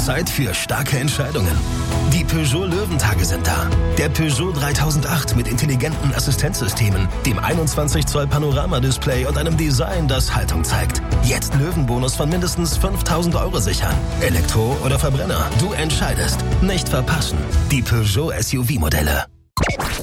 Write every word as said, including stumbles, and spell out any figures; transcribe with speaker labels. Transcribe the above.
Speaker 1: Zeit für starke Entscheidungen. Die Peugeot Löwentage sind da. Der Peugeot dreitausendacht mit intelligenten Assistenzsystemen, dem einundzwanzig Zoll Panoramadisplay und einem Design, das Haltung zeigt. Jetzt Löwenbonus von mindestens fünftausend Euro sichern. Elektro oder Verbrenner, du entscheidest. Nicht verpassen. Die Peugeot S U V-Modelle.